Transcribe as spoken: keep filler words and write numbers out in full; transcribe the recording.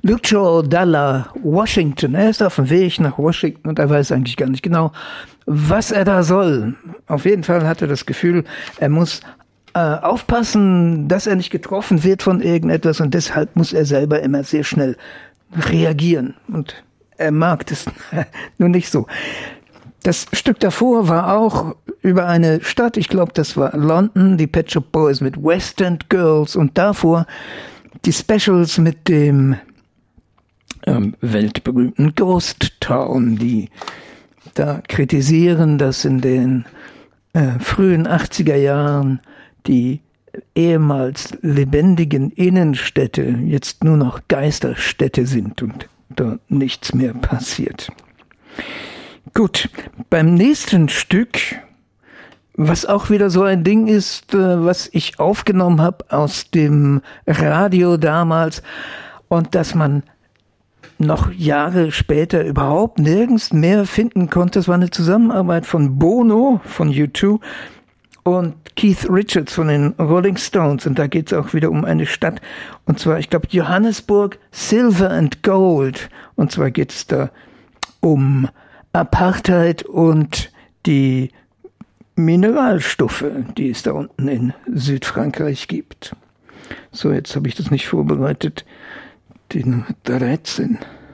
Lucio Dalla Washington. Er ist auf dem Weg nach Washington und er weiß eigentlich gar nicht genau, was er da soll. Auf jeden Fall hat er das Gefühl, er muss äh, aufpassen, dass er nicht getroffen wird von irgendetwas und deshalb muss er selber immer sehr schnell reagieren. Und er mag das nur nicht so. Das Stück davor war auch über eine Stadt, ich glaube, das war London, die Pet Shop Boys mit West End Girls und davor die Specials mit dem ähm, weltberühmten Ghost Town, die da kritisieren, dass in den äh, frühen achtziger Jahren die ehemals lebendigen Innenstädte jetzt nur noch Geisterstädte sind und da nichts mehr passiert. Gut, beim nächsten Stück, was auch wieder so ein Ding ist, äh, was ich aufgenommen habe aus dem Radio damals und das man noch Jahre später überhaupt nirgends mehr finden konnte. Das war eine Zusammenarbeit von Bono von U zwei und Keith Richards von den Rolling Stones. Und da geht es auch wieder um eine Stadt. Und zwar, ich glaube, Johannesburg, Silver and Gold. Und zwar geht es da um Apartheid und die Mineralstoffe, die es da unten in Südfrankreich gibt. So, jetzt habe ich das nicht vorbereitet. Die Nummer dreizehn.